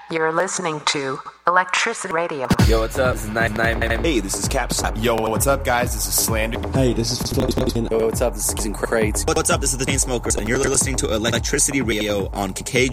You're listening to Electricity Radio. Yo, what's up? This is 99. Hey, this is Caps. Yo, what's up, guys? This is Slander. Hey, this is Yo, what's up? This is Crates. What's up? This is the Chainsmokers, and you're listening to Electricity Radio on KK.